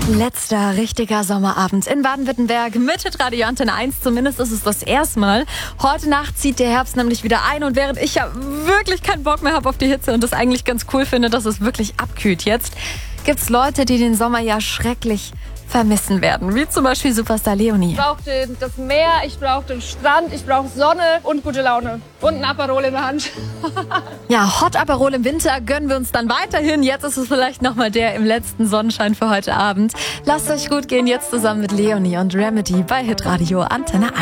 Letzter richtiger Sommerabend in Baden-Württemberg mit Hitradio Antenne 1. Zumindest ist es das erste Mal. Heute Nacht zieht der Herbst nämlich wieder ein. Und während ich ja wirklich keinen Bock mehr habe auf die Hitze und das eigentlich ganz cool finde, dass es wirklich abkühlt jetzt, gibt's Leute, die den Sommer ja schrecklich vermissen werden. Wie zum Beispiel Superstar Leonie. Ich brauche das Meer, ich brauche den Strand, ich brauche Sonne und gute Laune. Und ein Aperol in der Hand. Ja, Hot Aperol im Winter gönnen wir uns dann weiterhin. Jetzt ist es vielleicht nochmal der im letzten Sonnenschein für heute Abend. Lasst euch gut gehen, jetzt zusammen mit Leonie und Remedy bei Hitradio Antenne 1.